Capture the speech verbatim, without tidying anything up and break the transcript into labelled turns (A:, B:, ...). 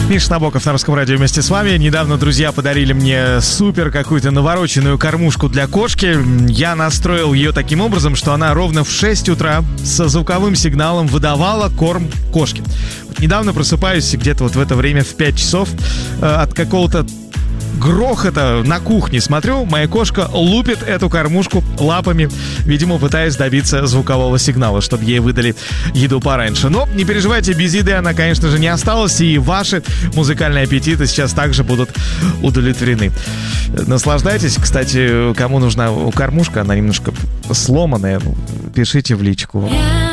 A: Миша Набоков на Русском радио вместе с вами. Недавно друзья подарили мне супер какую-то навороченную кормушку для кошки. Я настроил ее таким образом, что она ровно в шесть утра со звуковым сигналом выдавала корм кошке. Вот недавно просыпаюсь где-то вот в это время в пять часов э, от какого-то грохота на кухне. Смотрю, моя кошка лупит эту кормушку лапами, видимо, пытаясь добиться звукового сигнала, чтобы ей выдали еду пораньше. Но не переживайте, без еды она, конечно же, не осталась, и ваши музыкальные аппетиты сейчас также будут удовлетворены. Наслаждайтесь. Кстати, кому нужна кормушка, она немножко сломанная, пишите в личку.